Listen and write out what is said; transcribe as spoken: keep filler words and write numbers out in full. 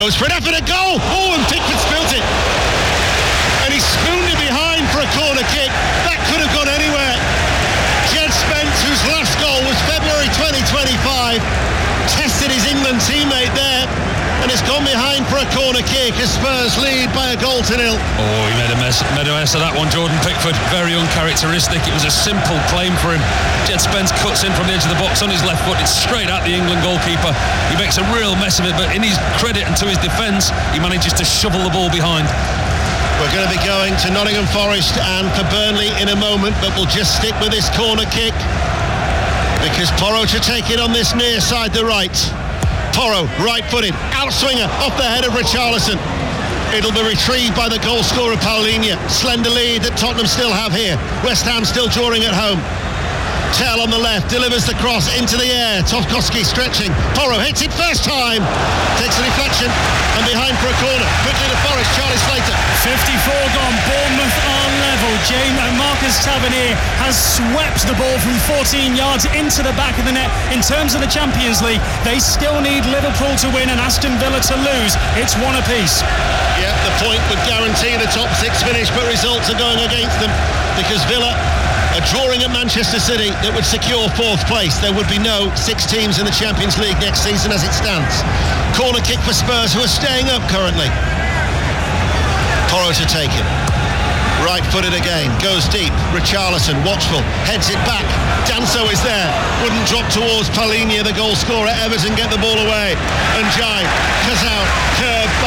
Goes for an effort at goal. Oh, and Pickford spilt it. And he spooned it behind for a corner kick. That could have gone anywhere. Jed Spence, whose last goal was February twenty twenty-five, tested his England teammate there, and it's gone behind for a corner kick as Spurs lead by a goal to nil. Oh, he made a mess, made a mess of that one, Jordan Pickford. Very uncharacteristic. It was a simple claim for him. Jed Spence cuts in from the edge of the box on his left foot. It's straight at the England goalkeeper. He makes a real mess of it, but in his credit and to his defence, he manages to shovel the ball behind. We're going to be going to Nottingham Forest and for Burnley in a moment, but we'll just stick with this corner kick because Porro to take it on this near side, the right. Porro, right-footed, outswinger off the head of Richarlison. It'll be retrieved by the goal scorer Paulinho. Slender lead that Tottenham still have here. West Ham still drawing at home. Tell on the left, delivers the cross into the air. Tarkowski stretching. Porro hits it first time. Takes a deflection and behind for a corner. Quickly to Forest, Charlie Slater. fifty-four gone, Bournemouth are level. James and Marcus Tavernier has swept the ball from fourteen yards into the back of the net. In terms of the Champions League, they still need Liverpool to win and Aston Villa to lose. It's one apiece. Yeah, the point would guarantee the top six finish, but results are going against them because Villa are drawing at Manchester City that would secure fourth place. There would be no six teams in the Champions League next season as it stands. Corner kick for Spurs, who are staying up currently. Porro to take it. Right-footed again, goes deep. Richarlison, watchful, heads it back. Danso is there, wouldn't drop towards Paulinho, the goal scorer. Everton get the ball away. And Jai, Kazal, curve.